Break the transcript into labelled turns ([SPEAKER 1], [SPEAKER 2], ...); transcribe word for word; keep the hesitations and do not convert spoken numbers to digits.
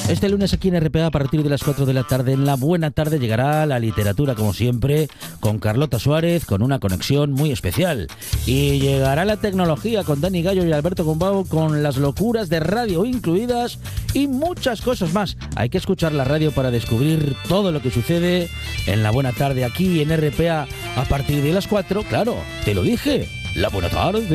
[SPEAKER 1] Este lunes aquí en R P A a partir de las cuatro de la tarde, en la buena tarde, llegará la literatura como siempre con Carlota Suárez, con una conexión muy especial. Y llegará la tecnología con Dani Gallo y Alberto Gumbau, con las locuras de radio incluidas y muchas cosas más. Hay que escuchar la radio para descubrir todo lo que sucede en la buena tarde aquí en R P A a partir de las cuatro. Claro, te lo dije, la buena tarde.